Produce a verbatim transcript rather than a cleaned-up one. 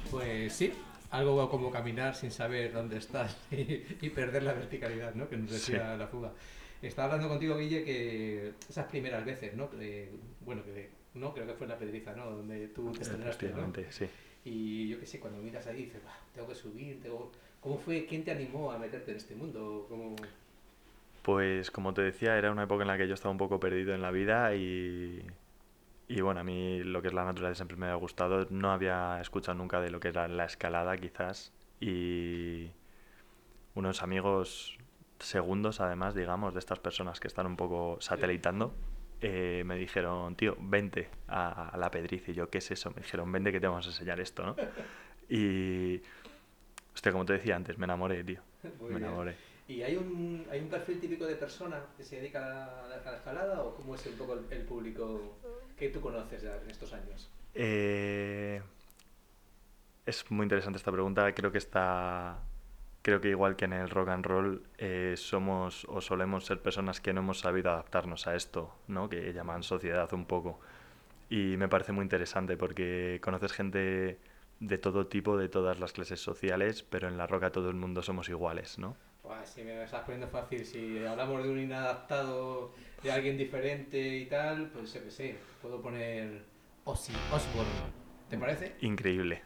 Pues sí, algo como caminar sin saber dónde estás y, y perder la verticalidad, ¿no? Que nos Sí, decía la fuga. Estaba hablando contigo, Guille, que esas primeras veces, ¿no? Que, bueno, que no, creo que fue en la Pedriza, ¿no? Donde tú te estrenaste, ¿no? efectivamente, sí. Y yo qué sé, cuando miras ahí dices, "Buah, tengo que subir, tengo... ¿Cómo fue? ¿Quién te animó a meterte en este mundo? ¿Cómo... Pues como te decía, era una época en la que yo estaba un poco perdido en la vida y, y bueno, a mí lo que es la naturaleza siempre me ha gustado. No había escuchado nunca de lo que era la escalada quizás y unos amigos segundos además, digamos, de estas personas que están un poco Sí. satelitando, eh, me dijeron, tío, vente a, a la Pedriz. Y yo, ¿qué es eso? Me dijeron, vente que te vamos a enseñar esto, ¿no? Y, hostia, como te decía antes, me enamoré, tío. Muy Me bien. enamoré. ¿Y hay un, hay un perfil típico de persona que se dedica a la, a la escalada o cómo es un poco el, el público que tú conoces ya en estos años? Eh, es muy interesante esta pregunta. Creo que está. Creo que igual que en el rock and roll, eh, somos o solemos ser personas que no hemos sabido adaptarnos a esto, ¿no? Que llaman sociedad un poco. Y me parece muy interesante porque conoces gente de todo tipo, de todas las clases sociales, pero en la roca todo el mundo somos iguales, ¿no? Buah, si me estás poniendo fácil, si hablamos de un inadaptado, de alguien diferente y tal, pues yo qué sé, puedo poner Ozzy Osbourne. ¿Te parece? Increíble.